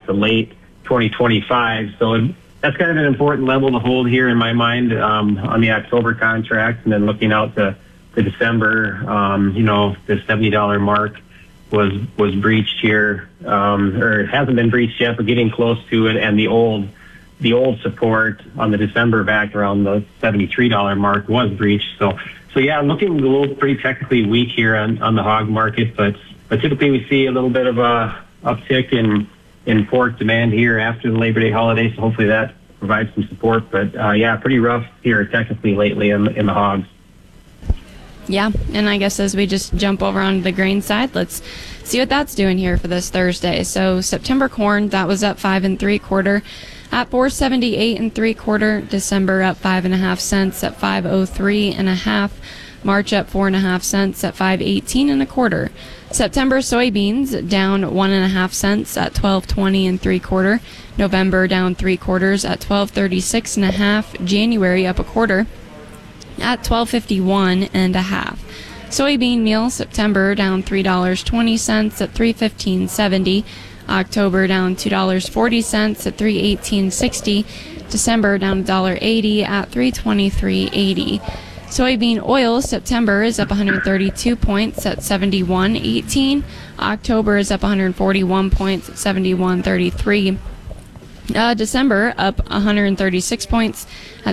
to late 2025. So that's kind of an important level to hold here in my mind on the October contract, and then looking out to December. The $70 mark was breached here, or it hasn't been breached yet, but getting close to it, and the old support on the December back around the $73 mark was breached. So yeah, looking a little pretty technically weak here on the hog market, but typically we see a little bit of a uptick in pork demand here after the Labor Day holiday, so hopefully that provides some support. But yeah, pretty rough here technically lately in the hogs. Yeah, and I guess as we just jump over onto the grain side, let's see what that's doing here for this Thursday. So September corn, that was up 5 3/4 at 4.78 3/4. December up 5.5 cents at 5.03 1/2. March up 4.5 cents at 5.18 1/4. September soybeans down 1.5 cents at 12.20 3/4. November down 3/4 at 12.36 1/2. January up 1/4 at 12.51 1/2. Soybean meal September down $3.20 at 3.15.70. October down $2.40 at 3.18.60. December down $1.80 at 3.23.80. Soybean oil September is up 132 points at 71.18. October is up 141 points at 71.33. December up 136 points at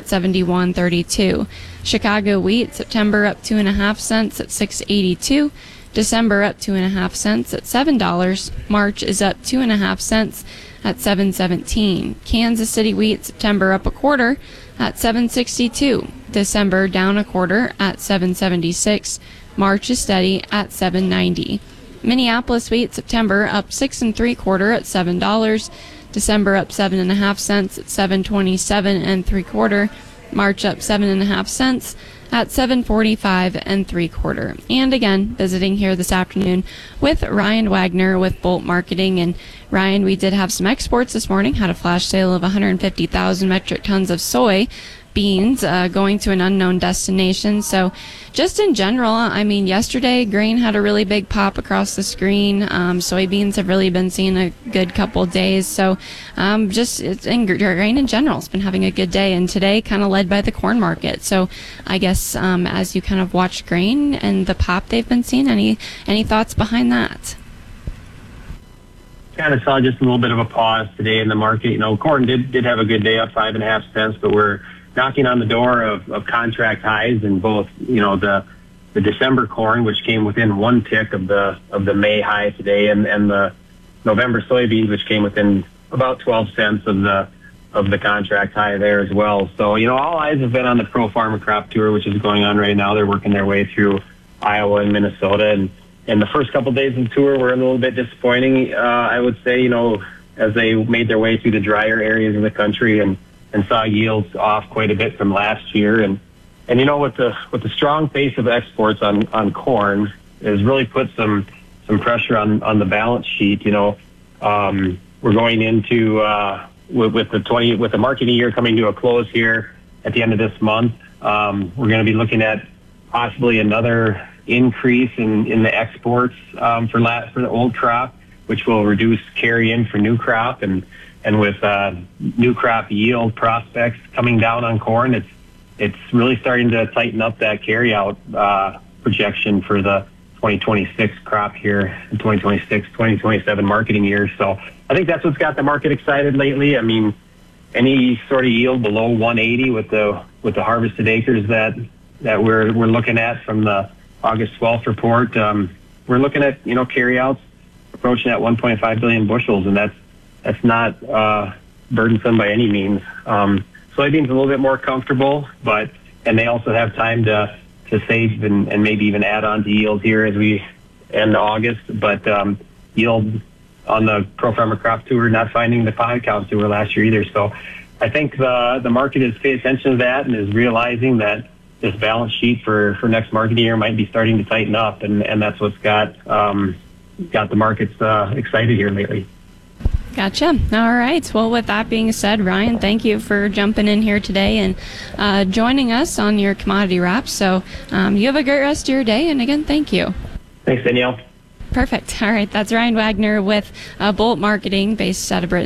71.32. Chicago wheat September up 2.5 cents at 6.82. December up 2.5 cents at $7. March is up 2.5 cents at 7.17. Kansas City wheat September up 1/4 at 7.62. December down 1/4 at 7.76. March is steady at 7.90. Minneapolis wheat September up 6 3/4 at $7. December up 7.5 cents at 7.27 3/4. March up 7.5 cents at 7.45 3/4. And again, visiting here this afternoon with Ryan Wagner with Bolt Marketing. And Ryan, we did have some exports this morning, had a flash sale of 150,000 metric tons of soy beans going to an unknown destination. So just in general, I mean, yesterday grain had a really big pop across the screen. Soybeans have really been seeing a good couple days. So just grain in general has been having a good day, and today kind of led by the corn market. So I guess as you kind of watch grain and the pop they've been seeing, any thoughts behind that? Kind of saw just a little bit of a pause today in the market. Corn did have a good day, up 5.5 cents, but we're knocking on the door of contract highs in both, the December corn, which came within 1 tick of the May high today, and the November soybeans, which came within about 12 cents of the contract high there as well. So, all eyes have been on the Pro Farmer Crop Tour, which is going on right now. They're working their way through Iowa and Minnesota, and the first couple of days of the tour were a little bit disappointing, I would say, as they made their way through the drier areas of the country and saw yields off quite a bit from last year. And with the strong pace of exports on corn, has really put some pressure on the balance sheet. We're going into with the marketing year coming to a close here at the end of this month. We're going to be looking at possibly another increase in the exports for the old crop, which will reduce carry in for new crop, and with new crop yield prospects coming down on corn, it's really starting to tighten up that carry out projection for the 2026 crop here, the 2026-2027 marketing year. So I think that's what's got the market excited lately. I mean, any sort of yield below 180 with the harvested acres that we're looking at from the August 12th report, we're looking at carryouts approaching at 1.5 billion bushels, and that's not burdensome by any means. Soybeans a little bit more comfortable, and they also have time to save and maybe even add on to yield here as we end August. But yield on the Pro Farmer Crop Tour, not finding the pie count tour last year either. So I think the market has paid attention to that and is realizing that this balance sheet for next marketing year might be starting to tighten up, and that's what's got the markets excited here lately. Gotcha. All right. Well, with that being said, Ryan, thank you for jumping in here today and joining us on your commodity wrap. So you have a great rest of your day, and again, thank you. Thanks, Danielle. Perfect. All right. That's Ryan Wagner with Bolt Marketing, based out of